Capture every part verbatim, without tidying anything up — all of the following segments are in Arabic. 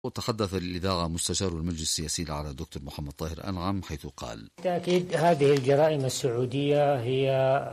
وتحدث للإذاعة مستشار المجلس السياسي الأعلى الدكتور محمد طاهر أنعم، حيث قال: بالتأكيد هذه الجرائم السعودية هي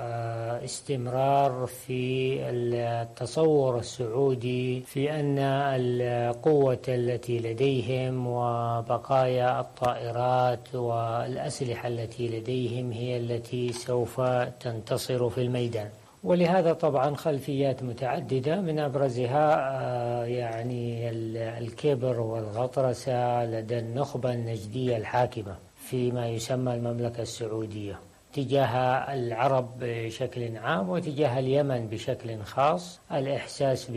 استمرار في التصور السعودي في أن القوة التي لديهم وبقايا الطائرات والأسلحة التي لديهم هي التي سوف تنتصر في الميدان. ولهذا طبعا خلفيات متعددة، من أبرزها يعني الكبر والغطرسة لدى النخبة النجدية الحاكمة فيما يسمى المملكة السعودية تجاه العرب بشكل عام وتجاه اليمن بشكل خاص. الإحساس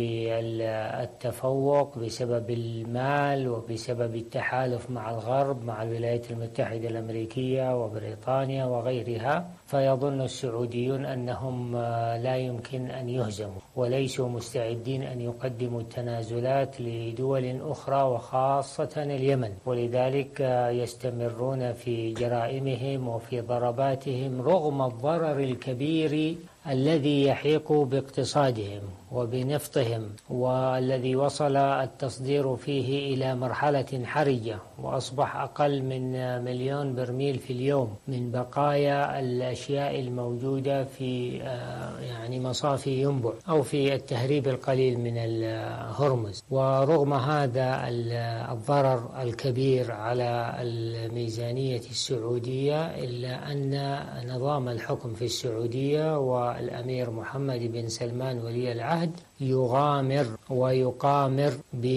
بالتفوق بسبب المال وبسبب التحالف مع الغرب، مع الولايات المتحدة الأمريكية وبريطانيا وغيرها، فيظن السعوديون أنهم لا يمكن أن يهزموا وليسوا مستعدين أن يقدموا التنازلات لدول أخرى وخاصة اليمن، ولذلك يستمرون في جرائمهم وفي ضرباتهم رغم الضرر الكبير الذي يحيق باقتصادهم وبنفطهم، والذي وصل التصدير فيه إلى مرحلة حرجة وأصبح أقل من مليون برميل في اليوم من بقايا الأشياء الموجودة في يعني مصافي ينبع أو في التهريب القليل من الهرمز. ورغم هذا الضرر الكبير على الميزانية السعودية، إلا أن نظام الحكم في السعودية و الأمير محمد بن سلمان ولي العهد يغامر ويقامر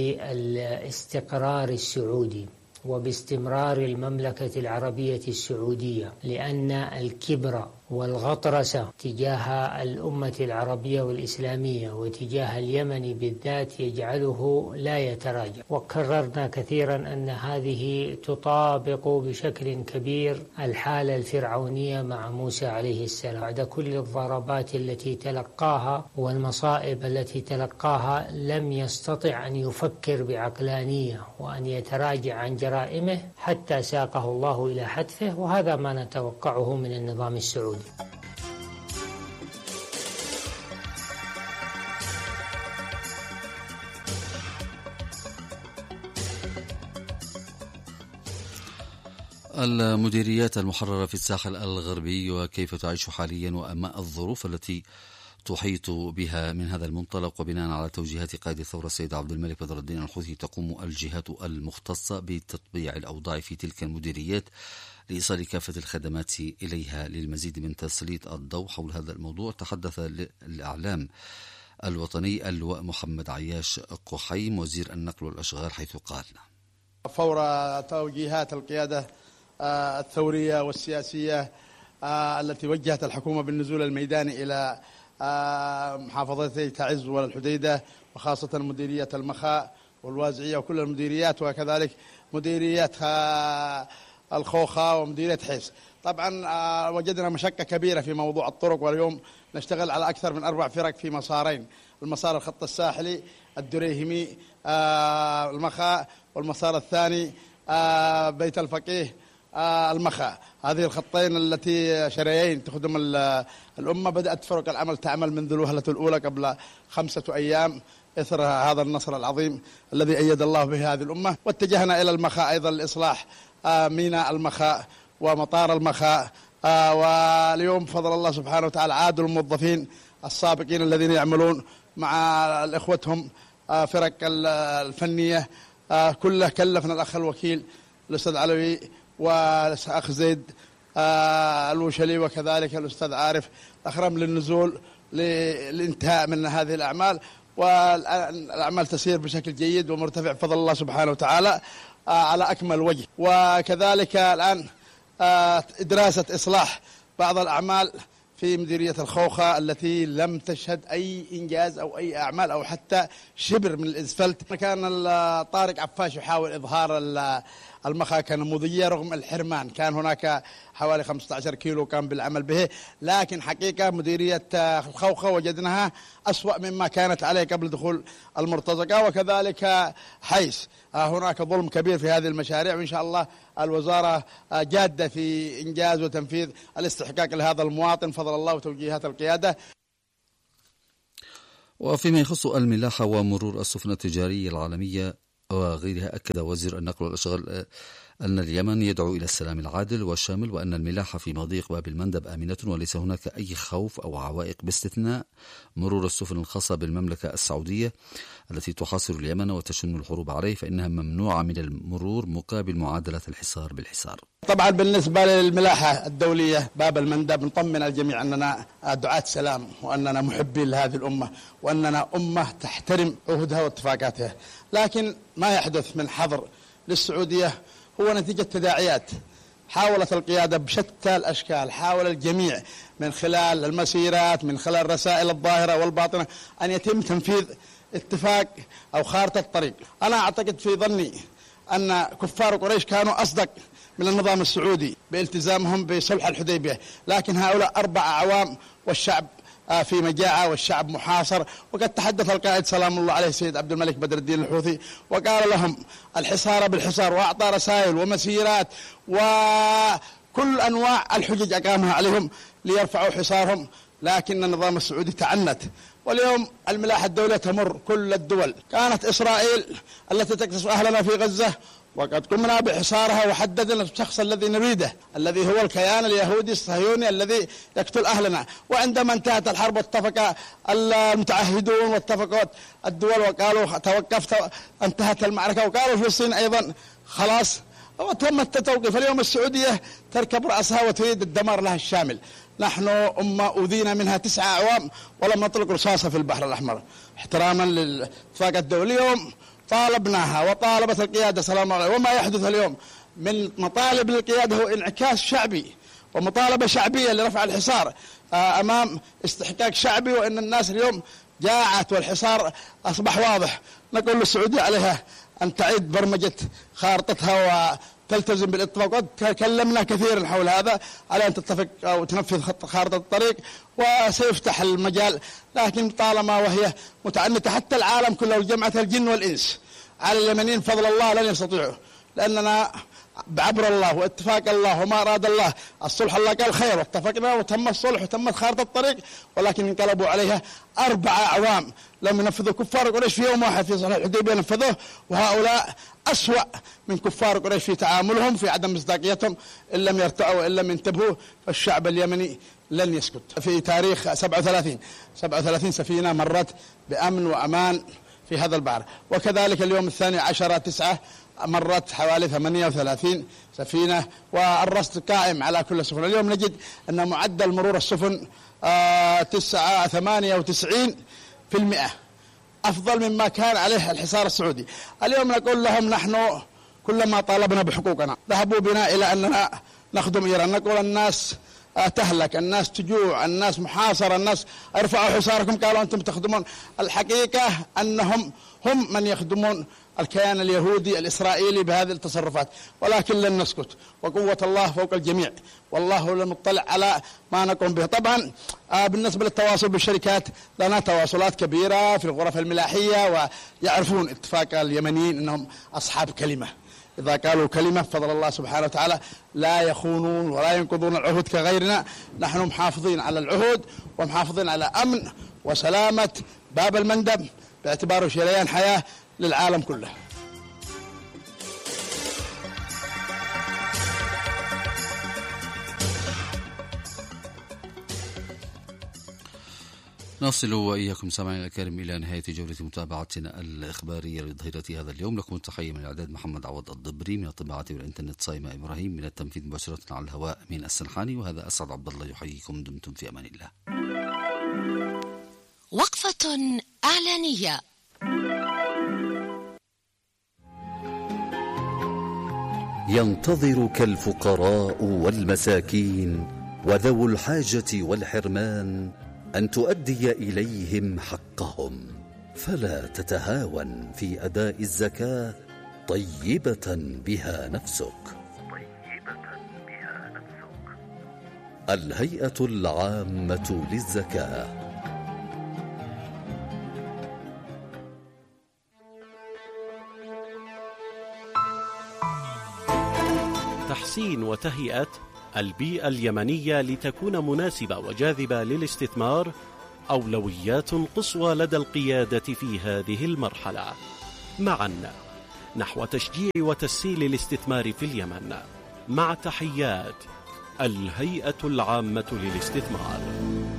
بالاستقرار السعودي وباستمرار المملكة العربية السعودية، لأن الكبر والغطرسة تجاه الأمة العربية والإسلامية وتجاه اليمن بالذات يجعله لا يتراجع. وكررنا كثيرا أن هذه تطابق بشكل كبير الحالة الفرعونية مع موسى عليه السلام. بعد كل الضربات التي تلقاها والمصائب التي تلقاها لم يستطع أن يفكر بعقلانية وأن يتراجع عن جرائمه حتى ساقه الله إلى حتفه، وهذا ما نتوقعه من النظام السعودي. المديريات المحررة في الساحل الغربي وكيف تعيش حاليا وما الظروف التي تحيط بها. من هذا المنطلق وبناء على توجيهات قائد الثورة السيد عبد الملك بدر الدين الحوثي، تقوم الجهات المختصة بتطبيع الأوضاع في تلك المديريات لإيصال كافة الخدمات إليها. للمزيد من تسليط الضوء حول هذا الموضوع تحدث الإعلام الوطني اللواء محمد عياش قحيم وزير النقل والأشغال، حيث قال: فور توجيهات القيادة الثورية والسياسية التي وجهت الحكومة بالنزول الميداني إلى محافظتي تعز والحديدة وخاصة مديرية المخاء والوازعية وكل المديريات، وكذلك مديريات الخوخة ومديرية حيس. طبعا وجدنا مشقة كبيرة في موضوع الطرق، واليوم نشتغل على أكثر من أربع فرق في مسارين: المسار الخط الساحلي الدريهمي المخاء، والمسار الثاني بيت الفقيه المخاء. هذه الخطين التي شريين تخدم الأمة. بدأت فرق العمل تعمل منذ الوهلة الأولى قبل خمسة أيام إثر هذا النصر العظيم الذي أيد الله به هذه الأمة. واتجهنا إلى المخاء أيضا لإصلاح ميناء المخاء ومطار المخاء. واليوم بفضل الله سبحانه وتعالى عادوا الموظفين السابقين الذين يعملون مع إخوتهم فرق الفنية كله. كلفنا الأخ الوكيل الأستاذ علوي والأخ زيد الوشلي وكذلك الأستاذ عارف الأخرم للنزول للانتهاء من هذه الأعمال، والأعمال تسير بشكل جيد ومرتفع بفضل الله سبحانه وتعالى على أكمل وجه. وكذلك الآن دراسة إصلاح بعض الأعمال في مديرية الخوخة التي لم تشهد أي إنجاز أو أي أعمال أو حتى شبر من الإسفلت. كان طارق عفاش يحاول إظهار المخاء كنموذجية رغم الحرمان، كان هناك حوالي خمسة عشر كيلو كان بالعمل به، لكن حقيقة مديرية الخوخة وجدناها أسوأ مما كانت عليه قبل دخول المرتزقة. وكذلك حيس هناك ظلم كبير في هذه المشاريع، وإن شاء الله الوزارة جادة في إنجاز وتنفيذ الاستحقاق لهذا المواطن فضل الله وتوجيهات القيادة. وفيما يخص الملاحة ومرور السفن التجارية العالمية، وغيرها. أكد وزير النقل والأشغال أن اليمن يدعو إلى السلام العادل والشامل، وأن الملاحة في مضيق باب المندب آمنة وليس هناك أي خوف أو عوائق باستثناء مرور السفن الخاصة بالمملكة السعودية التي تحاصر اليمن وتشن الحروب عليه، فإنها ممنوعة من المرور مقابل معادلة الحصار بالحصار. طبعا بالنسبة للملاحة الدولية باب المندب نطمن الجميع أننا دعاة سلام، وأننا محبين لهذه الأمة، وأننا أمة تحترم عهودها واتفاقاتها، لكن ما يحدث من حظر للسعودية هو نتيجة تداعيات. حاولت القيادة بشتى الأشكال، حاول الجميع من خلال المسيرات، من خلال الرسائل الظاهرة والباطنة، أن يتم تنفيذ اتفاق أو خارطة الطريق. أنا أعتقد في ظني أن كفار قريش كانوا أصدق من النظام السعودي بالتزامهم بصلح الحديبية، لكن هؤلاء أربع أعوام والشعب في مجاعة والشعب محاصر. وقد تحدث القائد سلام الله عليه السيد عبد الملك بدر الدين الحوثي وقال لهم الحصار بالحصار، وأعطى رسائل ومسيرات وكل أنواع الحجج أقامها عليهم ليرفعوا حصارهم، لكن النظام السعودي تعنت. واليوم الملاحة الدولية تمر كل الدول. كانت إسرائيل التي تقتص أهلنا في غزة وقد قمنا بحصارها وحددنا الشخص الذي نريده، الذي هو الكيان اليهودي الصهيوني الذي يقتل أهلنا. وعندما انتهت الحرب واتفق المتعهدون واتفقت الدول وقالوا توقف، انتهت المعركة، وقالوا فلسطين أيضا خلاص وتم التوقيف. اليوم السعودية تركب رأسها وتريد الدمار لها الشامل. نحن أمة أوذينا منها تسعة أعوام ولم نطلق رصاصة في البحر الأحمر احتراما للاتفاق الدولي. اليوم طالبناها وطالبت القيادة سلام الله، وما يحدث اليوم من مطالب للقيادة هو انعكاس شعبي ومطالبة شعبية لرفع الحصار أمام استحقاق شعبي، وإن الناس اليوم جاعت والحصار أصبح واضح. نقول للسعودية عليها أن تعيد برمجة خارطتها وتلتزم بالاتفاق. قد تكلمنا كثيرا حول هذا على أن تتفق أو تنفذ خارطة الطريق وسيفتح المجال، لكن طالما وهي متعنتة حتى العالم كله وجمعت الجن والإنس على اليمنيين فضل الله لن يستطيعوا، لأننا بعبر الله واتفاق الله وما أراد الله الصلح. الله قال خير واتفقنا وتم الصلح وتمت خارطة الطريق، ولكن انقلبوا عليها أربعة أعوام لم ينفذوا. كفار قريش في يوم واحد في صلح الحديبية نفذوه، وهؤلاء أسوأ من كفار قريش في تعاملهم في عدم مصداقيتهم. إن لم يرتعوا وإن لم ينتبهوا فالشعب اليمني لن يسكت. في تاريخ سبعة وثلاثين سبعة وثلاثين سفينة مرت بأمن وأمان في هذا البحر، وكذلك اليوم الثاني عشر تسعة مرت حوالي ثمانية وثلاثين سفينة، والرصد قائم على كل السفن. اليوم نجد أن معدل مرور السفن آه تسعة ثمانية وتسعين في المئة، أفضل مما كان عليه الحصار السعودي. اليوم نقول لهم نحن كلما طالبنا بحقوقنا ذهبوا بنا إلى أننا نخدم إيران. نقول الناس تهلك، الناس تجوع، الناس محاصرة، الناس ارفعوا حصاركم، قالوا أنتم تخدمون. الحقيقة أنهم هم من يخدمون الكيان اليهودي الإسرائيلي بهذه التصرفات، ولكن لن نسكت، وقوة الله فوق الجميع، والله المطلع على ما نقوم به. طبعا بالنسبة للتواصل بالشركات لنا تواصلات كبيرة في الغرف الملاحية، ويعرفون اتفاق اليمنيين أنهم أصحاب كلمة، إذا قالوا كلمة فضل الله سبحانه وتعالى لا يخونون ولا ينقضون العهود كغيرنا. نحن محافظين على العهود ومحافظين على أمن وسلامة باب المندب باعتباره شريان حياة للعالم كله. نصل وإياكم سامعين الكريم إلى نهاية جولة متابعتنا الإخبارية لظهيرة هذا اليوم. لكم تحية من الإعداد محمد عوض الضبري، من الطباعة والإنترنت صايمة إبراهيم، من التنفيذ مباشرة على الهواء من السنحاني، وهذا أسعد عبد الله يحييكم. دمتم في أمان الله. وقفة إعلانية. ينتظرك الفقراء والمساكين وذو الحاجة والحرمان أن تؤدي إليهم حقهم، فلا تتهاون في أداء الزكاة طيبة بها نفسك. الهيئة العامة للزكاة. تحسين وتهيئة البيئة اليمنية لتكون مناسبة وجاذبة للاستثمار أولويات قصوى لدى القيادة في هذه المرحلة. معا نحو تشجيع وتسهيل الاستثمار في اليمن. مع تحيات الهيئة العامة للاستثمار.